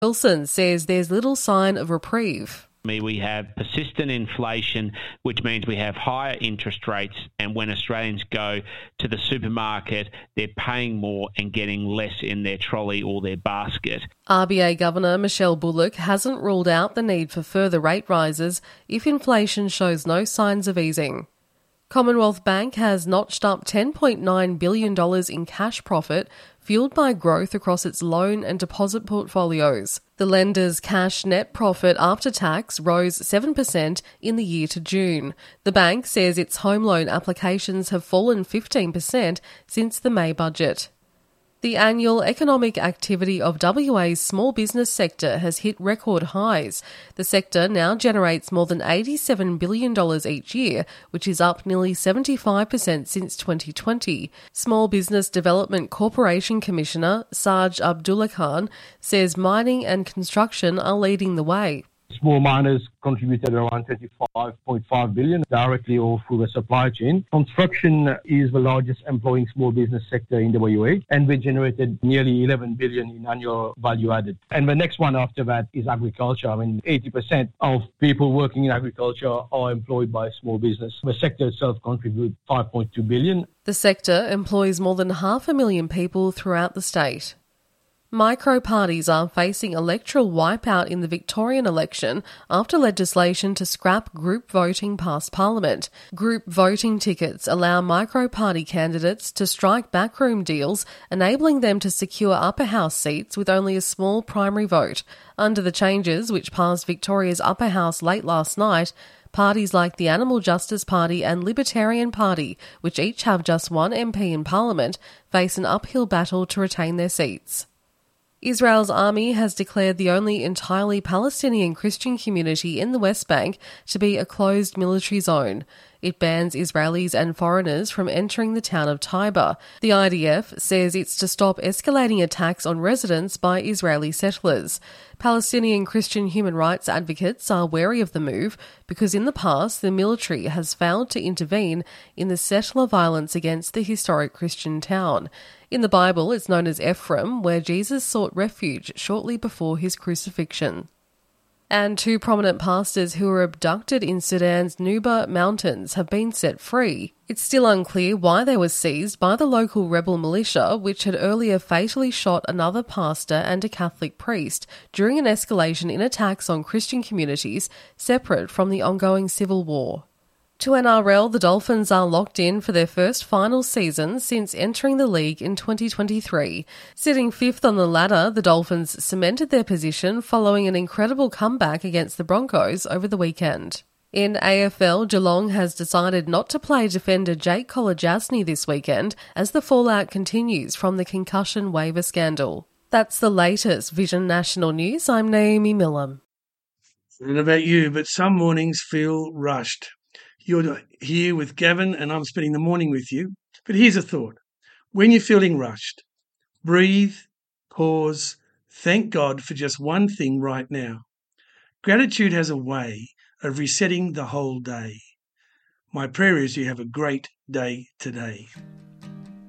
Wilson says there's little sign of reprieve. We have persistent inflation, which means we have higher interest rates, and when Australians go to the supermarket, they're paying more and getting less in their trolley or their basket. RBA Governor Michelle Bullock hasn't ruled out the need for further rate rises if inflation shows no signs of easing. Commonwealth Bank has notched up $10.9 billion in cash profit, fueled by growth across its loan and deposit portfolios. The lender's cash net profit after tax rose 7% in the year to June. The bank says its home loan applications have fallen 15% since the May budget. The annual economic activity of WA's small business sector has hit record highs. The sector now generates more than $87 billion each year, which is up nearly 75% since 2020. Small Business Development Corporation Commissioner Saj Abdullah Khan says mining and construction are leading the way. Small miners contributed around $35.5 billion directly or through the supply chain. Construction is the largest employing small business sector in WA, and we generated nearly $11 billion in annual value added. And the next one after that is agriculture. 80% of people working in agriculture are employed by small business. The sector itself contributes $5.2 billion. The sector employs more than 500,000 people throughout the state. Micro-parties are facing electoral wipeout in the Victorian election after legislation to scrap group voting passed Parliament. Group voting tickets allow micro-party candidates to strike backroom deals, enabling them to secure upper house seats with only a small primary vote. Under the changes, which passed Victoria's upper house late last night, parties like the Animal Justice Party and Libertarian Party, which each have just one MP in Parliament, face an uphill battle to retain their seats. Israel's army has declared the only entirely Palestinian Christian community in the West Bank to be a closed military zone. It bans Israelis and foreigners from entering the town of Taiba. The IDF says it's to stop escalating attacks on residents by Israeli settlers. Palestinian Christian human rights advocates are wary of the move because in the past the military has failed to intervene in the settler violence against the historic Christian town. In the Bible, it's known as Ephraim, where Jesus sought refuge shortly before his crucifixion. And 2 prominent pastors who were abducted in Sudan's Nuba Mountains have been set free. It's still unclear why they were seized by the local rebel militia, which had earlier fatally shot another pastor and a Catholic priest during an escalation in attacks on Christian communities separate from the ongoing civil war. To NRL, the Dolphins are locked in for their first final season since entering the league in 2023. Sitting 5th on the ladder, the Dolphins cemented their position following an incredible comeback against the Broncos over the weekend. In AFL, Geelong has decided not to play defender Jake Kolodjasny this weekend as the fallout continues from the concussion waiver scandal. That's the latest Vision National News. I'm Naomi Millam. I don't know about you, but some mornings feel rushed. You're here with Gavin and I'm spending the morning with you. But here's a thought. When you're feeling rushed, breathe, pause, thank God for just one thing right now. Gratitude has a way of resetting the whole day. My prayer is you have a great day today.